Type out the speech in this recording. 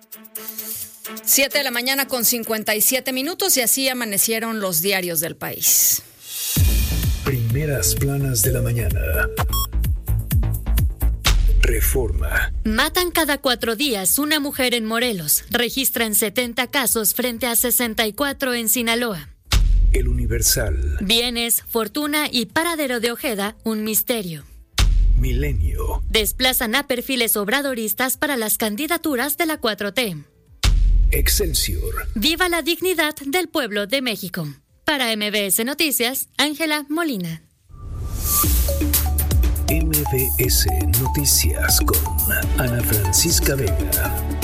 7 de la mañana con 57 minutos y así amanecieron los diarios del país. Primeras planas de la mañana. Reforma. Matan cada 4 días una mujer en Morelos. Registran 70 casos frente a 64 en Sinaloa. El Universal. Bienes, fortuna y paradero de Ojeda, un misterio. Milenio. Desplazan a perfiles obradoristas para las candidaturas de la 4T. Excelsior. Viva la dignidad del pueblo de México. Para MBS Noticias, Ángela Molina. MBS Noticias con Ana Francisca Vega.